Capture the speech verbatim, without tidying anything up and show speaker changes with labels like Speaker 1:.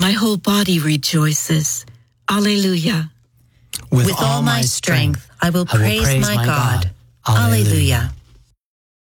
Speaker 1: My whole body rejoices. Alleluia.
Speaker 2: With, With all my strength, I will praise, I will praise my, my God. God. Alleluia.